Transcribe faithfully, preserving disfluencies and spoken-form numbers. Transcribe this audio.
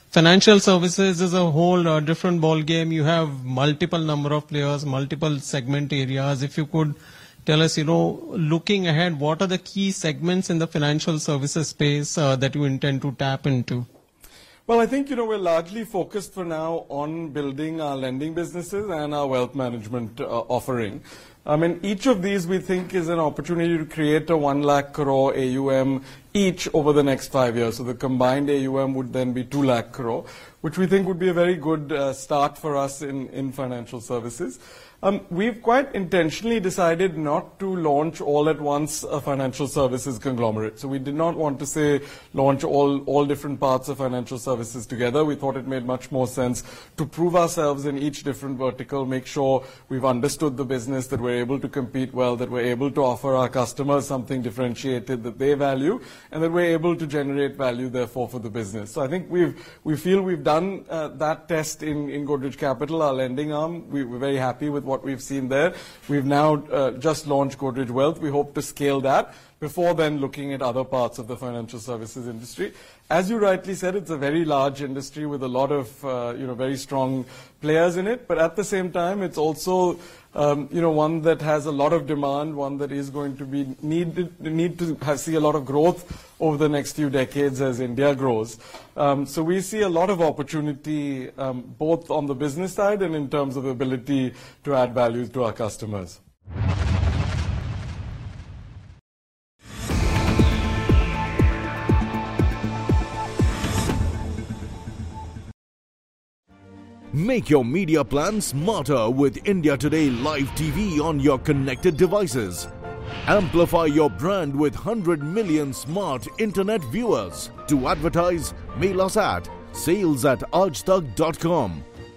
Financial services is a whole uh, different ball game. You have multiple number of players, multiple segment areas. If you could tell us, you know, looking ahead, what are the key segments in the financial services space uh, that you intend to tap into? Well, I think, you know, we're largely focused for now on building our lending businesses and our wealth management uh, offering. I mean, each of these we think is an opportunity to create a one lakh crore A U M each over the next five years. So the combined A U M would then be two lakh crore, which we think would be a very good uh, start for us in, in financial services. Um, we've quite intentionally decided not to launch all at once a financial services conglomerate. So we did not want to say launch all, all different parts of financial services together. We thought it made much more sense to prove ourselves in each different vertical, make sure we've understood the business, that we're able to compete well, that we're able to offer our customers something differentiated that they value, and that we're able to generate value, therefore, for the business. So I think we've, we feel we've done uh, that test in, in Godrej Capital, our lending arm. We, we're very happy with what we've seen there. We've now uh, just launched Godrej Wealth. We hope to scale that before then looking at other parts of the financial services industry. As you rightly said, it's a very large industry with a lot of uh, you know, very strong players in it, but at the same time, it's also um, you know, one that has a lot of demand, one that is going to be needed, need to have, see a lot of growth over the next few decades as India grows. Um, so we see a lot of opportunity um, both on the business side and in terms of ability to add value to our customers. Make your media plan smarter with India Today Live T V on your connected devices. Amplify your brand with one hundred million smart internet viewers. To advertise, mail us at sales at aajtak dot com